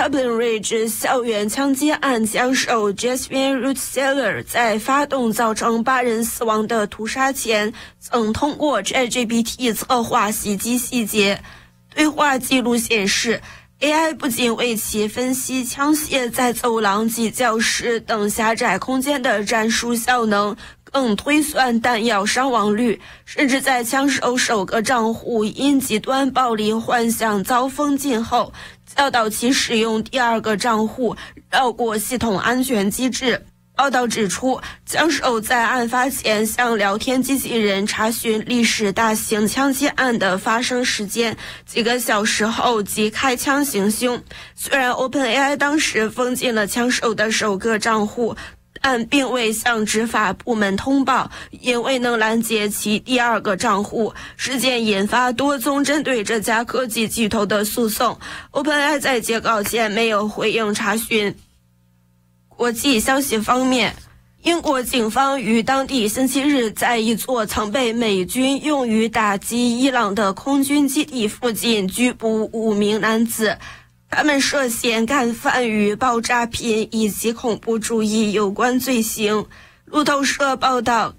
Dublin Ridge 校园枪击案枪手 Jasmine Rutzeler 在发动造成8人死亡的屠杀前，曾通过 ChatGPT 策划袭击细节。对话记录显示， AI 不仅为其分析枪械在走廊及教室等狭窄空间的战术效能，更推算弹药伤亡率，甚至在枪手首个账户因极端暴力幻想遭封禁后，教导其使用第2个账户绕过系统安全机制。报道指出，枪手在案发前向聊天机器人查询历史大型枪击案的发生时间，几个小时后即开枪行凶。虽然 OpenAI 当时封禁了枪手的首个账户，但并未向执法部门通报，也未能拦截其第2个账户。事件引发多宗针对这家科技巨头的诉讼。OpenAI 在截稿前没有回应查询。国际消息方面，英国警方于当地星期日在一座曾被美军用于打击伊朗的空军基地附近拘捕5名男子，他们涉嫌干犯与爆炸品以及恐怖主义有关罪行。路透社报道，